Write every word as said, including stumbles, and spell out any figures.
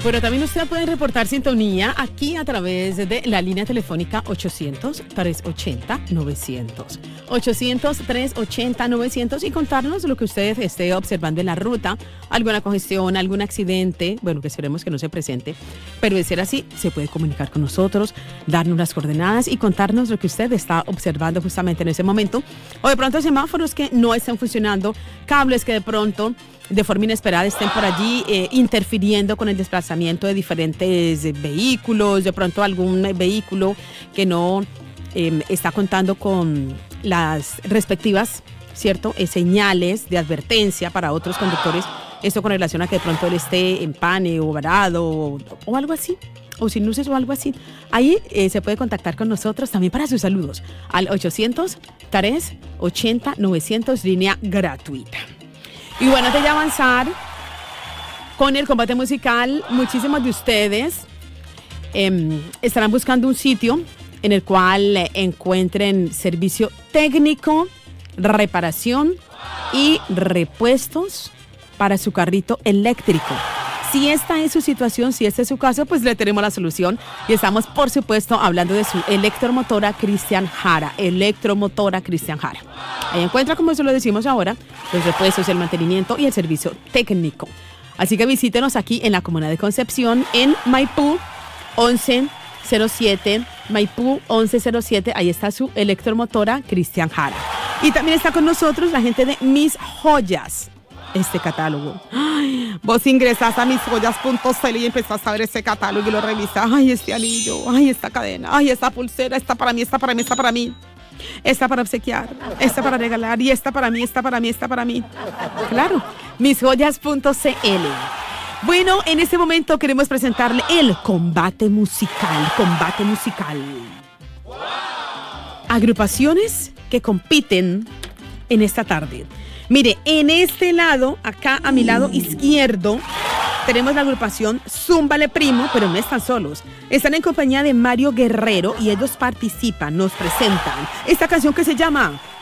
Pero también usted puede reportar sintonía aquí a través de la línea telefónica ochocientos, trescientos ochenta, novecientos. ochocientos, trescientos ochenta, novecientos y contarnos lo que usted esté observando en la ruta, alguna congestión, algún accidente, bueno, que esperemos que no se presente, pero de ser así, se puede comunicar con nosotros, darnos las coordenadas y contarnos lo que usted está observando justamente en ese momento. O de pronto semáforos que no están funcionando, cables que de pronto de forma inesperada estén por allí eh, interfiriendo con el desplazamiento de diferentes eh, vehículos, de pronto algún eh, vehículo que no eh, está contando con las respectivas, ¿cierto?, eh, señales de advertencia para otros conductores, esto con relación a que de pronto él esté en pane o varado o, o algo así, o sin luces o algo así. Ahí eh, se puede contactar con nosotros también para sus saludos al ochocientos, trescientos ochenta, novecientos, línea gratuita. Y bueno, antes de avanzar con el combate musical, muchísimos de ustedes eh, estarán buscando un sitio en el cual eh, encuentren servicio técnico, reparación y repuestos para su carrito eléctrico. Si esta es su situación, si este es su caso, pues le tenemos la solución y estamos, por supuesto, hablando de su electromotora Cristian Jara, electromotora Cristian Jara. Ahí encuentra, como eso lo decimos ahora, los repuestos, el mantenimiento y el servicio técnico. Así que visítenos aquí en la Comuna de Concepción, en Maipú once cero siete, Maipú once cero siete, ahí está su electromotora Cristian Jara. Y también está con nosotros la gente de Mis Joyas. Este catálogo. Ay, vos ingresás a mis joyas punto c l y empezás a ver ese catálogo y lo revisas. Ay, este anillo, ay, esta cadena, ay, esta pulsera, esta para mí, esta para mí, esta para mí. Esta para obsequiar, esta para regalar y esta para mí, esta para mí, esta para mí. Claro, mis joyas punto c l. Bueno, en este momento queremos presentarle el combate musical, combate musical. Agrupaciones que compiten en esta tarde. Mire, en este lado, acá a mi lado izquierdo, tenemos la agrupación Zúmbale Primo, pero no están solos. Están en compañía de Mario Guerrero y ellos participan, nos presentan esta canción que se llama